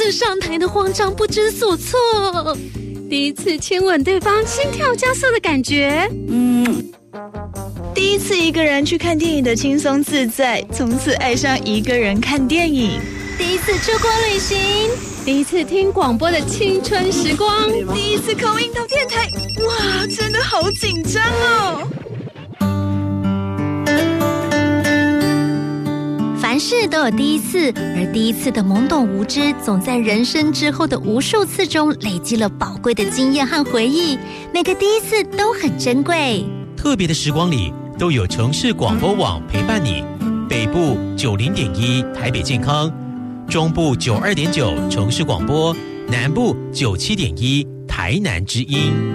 次上台的慌张不知所措， 第一次亲吻对方心跳加速的感觉， 第一次一个人去看电影的轻松自在，从此爱上一个人看电影。 第一次出国旅行， 第一次听广播的青春时光， 第一次call in到电台，哇，真的好紧张哦！ 凡事都有第一次，而第一次的懵懂无知，总在人生之后的无数次中累积了宝贵的经验和回忆。每个第一次都很珍贵。 特别的时光里，都有城市广播网陪伴你。北部90.1台北健康，中部92.9城市广播，南部97.1台南之音。